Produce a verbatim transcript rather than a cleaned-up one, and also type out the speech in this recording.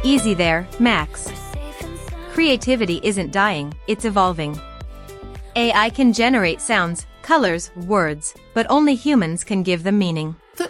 Easy there, Max. Creativity isn't dying, it's evolving. A I can generate sounds, colors, words, but only humans can give them meaning. The